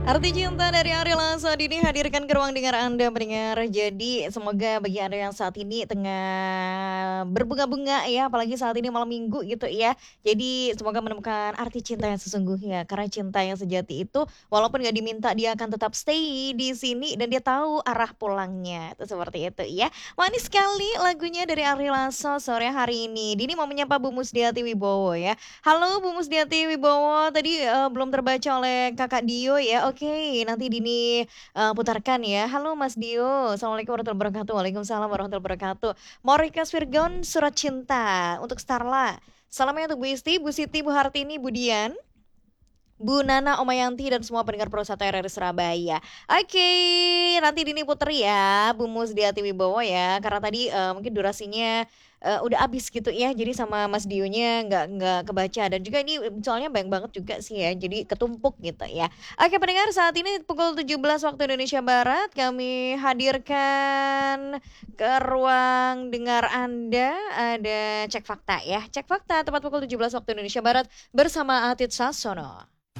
Arti cinta dari Ari Lasso ini hadirkan ke ruang dengar Anda mendengar. Jadi semoga bagi Anda yang saat ini tengah berbunga-bunga ya, apalagi saat ini malam minggu gitu ya. Jadi semoga menemukan arti cinta yang sesungguhnya. Karena cinta yang sejati itu walaupun gak diminta dia akan tetap stay di sini dan dia tahu arah pulangnya. Itu seperti itu ya. Manis sekali lagunya dari Ari Lasso sore hari ini. Dini mau menyapa Bu Musdiati Wibowo ya. Halo Bu Musdiati Wibowo, tadi belum terbaca oleh Kakak Dio ya. Oke, nanti Dini putarkan ya. Halo Mas Dio, Assalamualaikum warahmatullahi wabarakatuh. Waalaikumsalam warahmatullahi wabarakatuh. Mau request Virgon Surat Cinta untuk Starla. Salamnya untuk Bu Isti, Bu Siti, Bu Hartini, Bu Dian, Bu Nana, Omayanti, dan semua pendengar Pro 1 RRI Surabaya. Oke, nanti Dini puter ya, Bu Musdiati Wibowo ya. Karena tadi mungkin durasinya udah habis gitu ya. Jadi sama Mas Dionya nggak kebaca. Dan juga ini soalnya banyak banget juga sih ya. Jadi ketumpuk gitu ya. Oke pendengar, saat ini pukul 17 waktu Indonesia Barat. Kami hadirkan ke ruang dengar Anda. Ada Cek Fakta ya. Cek Fakta tepat pukul 17 waktu Indonesia Barat bersama Atit Sasono.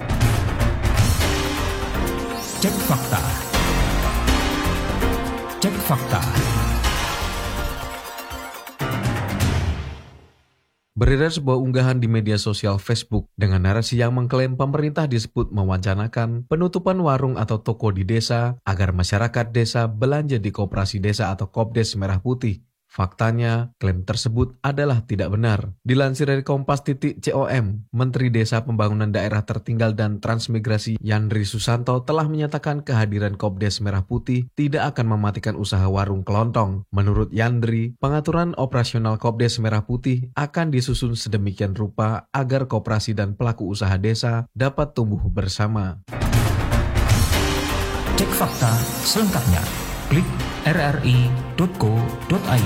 Cek Fakta. Cek Fakta. Beredar sebuah unggahan di media sosial Facebook dengan narasi yang mengklaim pemerintah disebut mewacanakan penutupan warung atau toko di desa agar masyarakat desa belanja di Koperasi Desa atau Kopdes Merah Putih. Faktanya, klaim tersebut adalah tidak benar. Dilansir dari Kompas.com, Menteri Desa Pembangunan Daerah Tertinggal dan Transmigrasi Yandri Susanto telah menyatakan kehadiran Kopdes Merah Putih tidak akan mematikan usaha warung kelontong. Menurut Yandri, pengaturan operasional Kopdes Merah Putih akan disusun sedemikian rupa agar koperasi dan pelaku usaha desa dapat tumbuh bersama. Cek fakta selengkapnya. Klik rri.co.id.